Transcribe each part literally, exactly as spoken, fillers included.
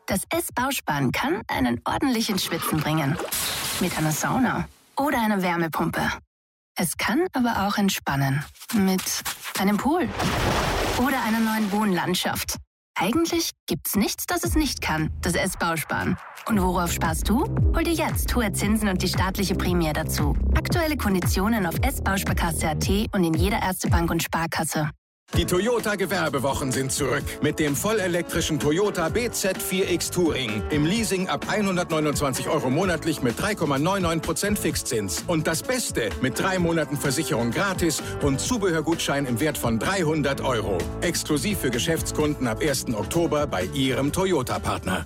Das S-Bausparen kann einen ordentlichen Schwitzen bringen. Mit einer Sauna oder einer Wärmepumpe. Es kann aber auch entspannen. Mit einem Pool oder einer neuen Wohnlandschaft. Eigentlich gibt's nichts, das es nicht kann, das S-Bausparen. Und worauf sparst du? Hol dir jetzt hohe Zinsen und die staatliche Prämie dazu. Aktuelle Konditionen auf s bausparkasse punkt a t und in jeder Erste Bank und Sparkasse. Die Toyota-Gewerbewochen sind zurück. Mit dem vollelektrischen Toyota B Z vier X Touring. Im Leasing ab hundertneunundzwanzig Euro monatlich mit drei Komma neunundneunzig Prozent Fixzins. Und das Beste, mit drei Monaten Versicherung gratis und Zubehörgutschein im Wert von dreihundert Euro. Exklusiv für Geschäftskunden ab ersten Oktober bei Ihrem Toyota-Partner.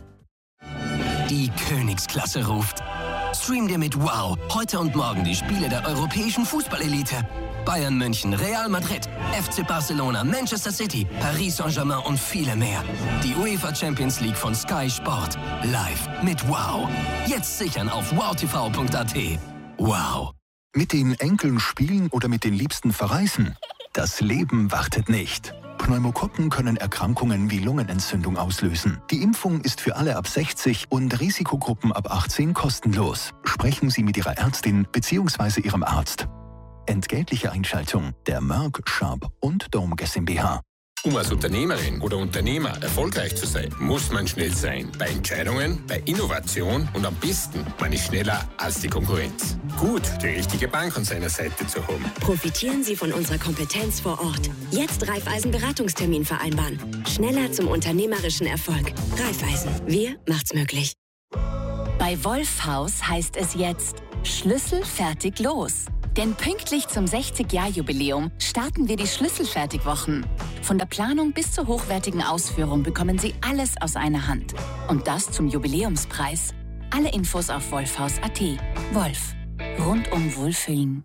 Die Königsklasse ruft. Stream dir mit Wow heute und morgen die Spiele der europäischen Fußballelite. Bayern München, Real Madrid, F C Barcelona, Manchester City, Paris Saint-Germain und viele mehr. Die UEFA Champions League von Sky Sport. Live mit Wow. Jetzt sichern auf wow t v punkt a t. Wow. Mit den Enkeln spielen oder mit den Liebsten verreisen? Das Leben wartet nicht. Pneumokokken können Erkrankungen wie Lungenentzündung auslösen. Die Impfung ist für alle ab sechzig und Risikogruppen ab achtzehn kostenlos. Sprechen Sie mit Ihrer Ärztin bzw. Ihrem Arzt. Entgeltliche Einschaltung der Merck, Sharp und Dome GmbH. Um als Unternehmerin oder Unternehmer erfolgreich zu sein, muss man schnell sein. Bei Entscheidungen, bei Innovation und am besten, man ist schneller als die Konkurrenz. Gut, die richtige Bank an seiner Seite zu haben. Profitieren Sie von unserer Kompetenz vor Ort. Jetzt Raiffeisen-Beratungstermin vereinbaren. Schneller zum unternehmerischen Erfolg. Raiffeisen. Wir macht's möglich. Bei Wolfhaus heißt es jetzt Schlüssel fertig los. Denn pünktlich zum sechzig-Jahr-Jubiläum starten wir die Schlüsselfertigwochen. Von der Planung bis zur hochwertigen Ausführung bekommen Sie alles aus einer Hand. Und das zum Jubiläumspreis. Alle Infos auf wolfhaus punkt a t. Wolf. Rundum Wohlfühlen.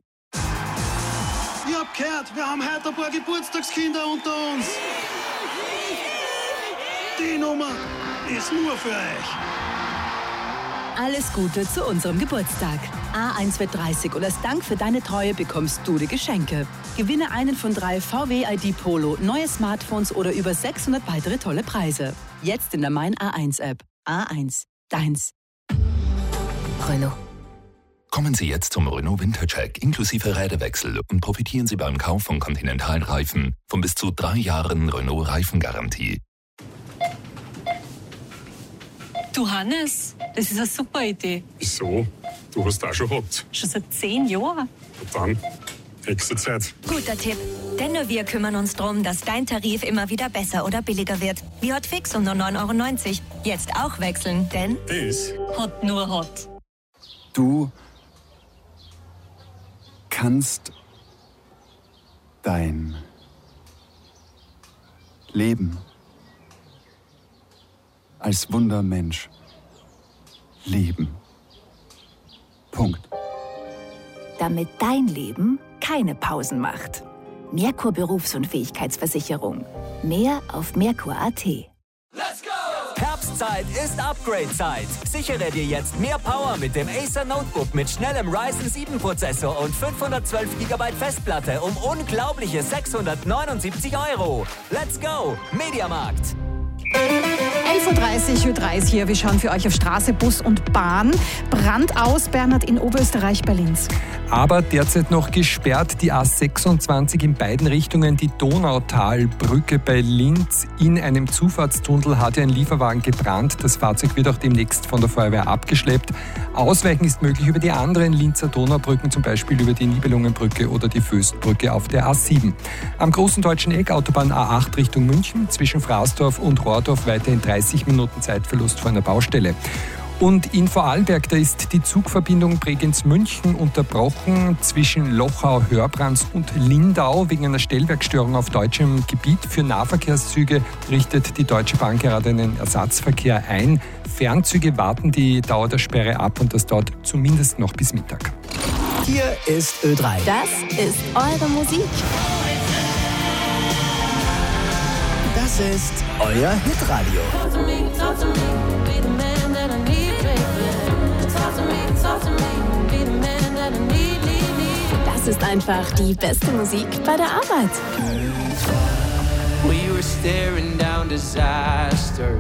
Ich hab gehört, wir haben heute ein paar Geburtstagskinder unter uns. Die Nummer ist nur für euch. Alles Gute zu unserem Geburtstag. A eins wird dreißig und als Dank für deine Treue bekommst du die Geschenke. Gewinne einen von drei V W I D Polo, neue Smartphones oder über sechshundert weitere tolle Preise. Jetzt in der Mein A eins App. A eins. Deins. Renault. Kommen Sie jetzt zum Renault Wintercheck inklusive Räderwechsel und profitieren Sie beim Kauf von Continental-Reifen von bis zu drei Jahren Renault-Reifengarantie. Du Hannes, das ist eine super Idee. Wieso? Du hast auch schon gehabt. Schon seit zehn Jahren. Und dann, nächste Zeit. Guter Tipp. Denn nur wir kümmern uns darum, dass dein Tarif immer wieder besser oder billiger wird. Wie Hotfix um nur neun Euro neunzig. Jetzt auch wechseln, denn... Das Hot nur Hot. Du kannst dein Leben als Wundermensch leben. Punkt. Damit dein Leben keine Pausen macht. Merkur Berufs- und Fähigkeitsversicherung. Mehr auf merkur punkt a t. Herbstzeit ist Upgrade-Zeit. Sichere dir jetzt mehr Power mit dem Acer Notebook mit schnellem Ryzen sieben Prozessor und fünfhundertzwölf Gigabyte Festplatte um unglaubliche sechshundertneunundsiebzig Euro. Let's go, Mediamarkt. elf Uhr dreißig, Ö drei ist hier. Wir schauen für euch auf Straße, Bus und Bahn. Brand aus, Bernhard, in Oberösterreich bei Linz. Aber derzeit noch gesperrt die A sechsundzwanzig in beiden Richtungen. Die Donautalbrücke bei Linz. In einem Zufahrtstunnel hat ein Lieferwagen gebrannt. Das Fahrzeug wird auch demnächst von der Feuerwehr abgeschleppt. Ausweichen ist möglich über die anderen Linzer Donaubrücken, zum Beispiel über die Nibelungenbrücke oder die Föstbrücke auf der A sieben. Am großen deutschen Eck, Autobahn A acht Richtung München, zwischen Frausdorf und Rohrdorf weiterhin dreißig Minuten Zeitverlust vor einer Baustelle. Und in Vorarlberg, da ist die Zugverbindung Bregenz-München unterbrochen zwischen Lochau-Hörbrands und Lindau wegen einer Stellwerkstörung auf deutschem Gebiet. Für Nahverkehrszüge richtet die Deutsche Bahn gerade einen Ersatzverkehr ein. Fernzüge warten die Dauer der Sperre ab und das dauert zumindest noch bis Mittag. Hier ist Ö drei. Das ist eure Musik. Das ist euer Hitradio. Das ist einfach die beste Musik bei der Arbeit. We were staring down disaster.